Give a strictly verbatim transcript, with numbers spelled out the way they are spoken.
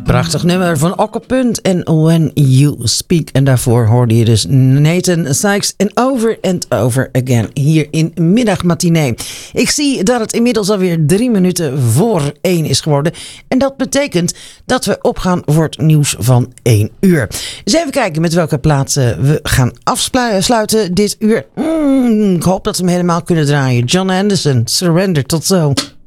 Prachtig nummer van Okkelpunt en When You Speak. En daarvoor hoorde je dus Nathan Sykes en Over and Over Again hier in Middagmatinee. Ik zie dat het inmiddels alweer drie minuten voor één is geworden. En dat betekent dat we opgaan voor het nieuws van één uur. Dus even kijken met welke plaatsen we gaan afsluiten dit uur. Mm, ik hoop dat we hem helemaal kunnen draaien. John Anderson, Surrender, tot zo.